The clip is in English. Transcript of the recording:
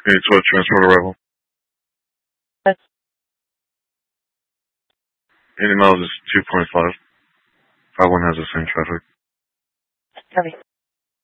812 transport arrival. Yes. 80 miles is 2.5. 51 has the same traffic. Copy.